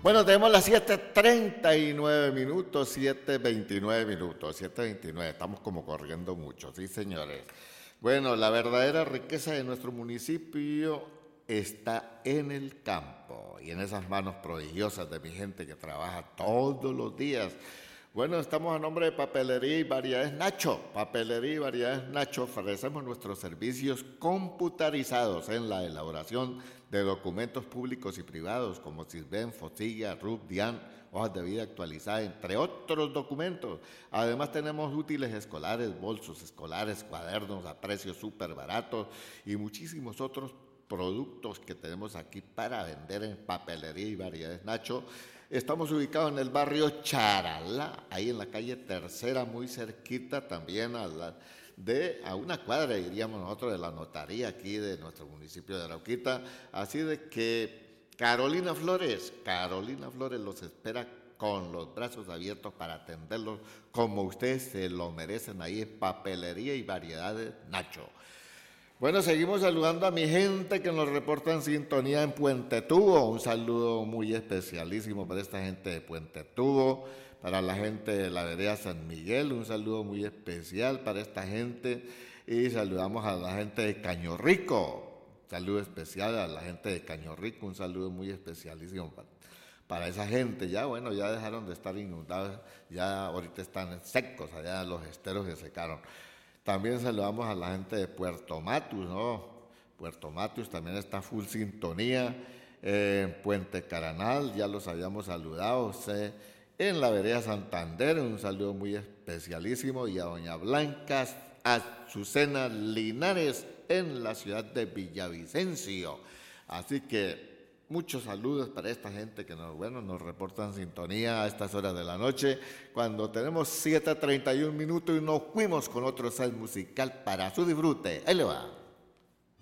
Bueno, tenemos las 7:39 minutos, 7:29 minutos, 7:29. Estamos como corriendo mucho, sí, señores. Bueno, la verdadera riqueza de nuestro municipio está en el campo y en esas manos prodigiosas de mi gente que trabaja todos los días. Bueno, estamos a nombre de Papelería y Variedades Nacho. Papelería y Variedades Nacho ofrecemos nuestros servicios computarizados en la elaboración de documentos públicos y privados como Sisbén, Fosilla, RUP, DIAN, hojas de vida actualizadas, entre otros documentos. Además tenemos útiles escolares, bolsos escolares, cuadernos a precios súper baratos y muchísimos otros productos que tenemos aquí para vender en Papelería y Variedades Nacho. Estamos ubicados en el barrio Charalá, ahí en la calle Tercera, muy cerquita también a una cuadra, diríamos nosotros, de la notaría aquí de nuestro municipio de Arauquita. Así de que Carolina Flores los espera con los brazos abiertos para atenderlos como ustedes se lo merecen ahí en Papelería y Variedades Nacho. Bueno, seguimos saludando a mi gente que nos reporta en sintonía en Puente Tubo. Un saludo muy especialísimo para esta gente de Puente Tubo, para la gente de la vereda San Miguel, un saludo muy especial para esta gente. Y saludamos a la gente de Caño Rico, saludo especial a la gente de Caño Rico, un saludo muy especialísimo para esa gente. Ya, bueno, ya dejaron de estar inundados, ya ahorita están secos, allá los esteros se secaron. También saludamos a la gente de Puerto Matus, ¿no? Puerto Matus también está full sintonía. Puente Caranal, ya los habíamos saludado. En la vereda Santander, un saludo muy especialísimo. Y a doña Blanca Azucena Linares en la ciudad de Villavicencio. Así que muchos saludos para esta gente que nos reportan sintonía a estas horas de la noche, cuando tenemos 7:31 minutos y nos fuimos con otro set musical para su disfrute. Ahí le va.